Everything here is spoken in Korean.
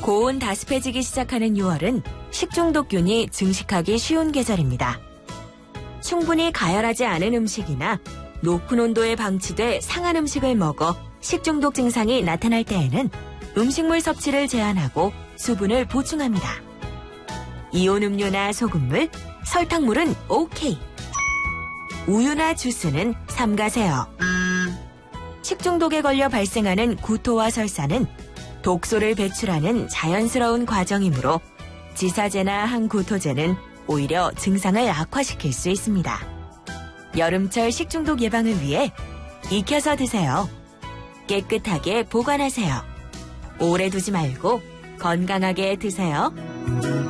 고온 다습해지기 시작하는 6월은 식중독균이 증식하기 쉬운 계절입니다. 충분히 가열하지 않은 음식이나 높은 온도에 방치돼 상한 음식을 먹어 식중독 증상이 나타날 때에는 음식물 섭취를 제한하고 수분을 보충합니다. 이온 음료나 소금물, 설탕물은 오케이. 우유나 주스는 삼가세요. 식중독에 걸려 발생하는 구토와 설사는 독소를 배출하는 자연스러운 과정이므로 지사제나 항구토제는 오히려 증상을 악화시킬 수 있습니다. 여름철 식중독 예방을 위해 익혀서 드세요. 깨끗하게 보관하세요. 오래 두지 말고 건강하게 드세요.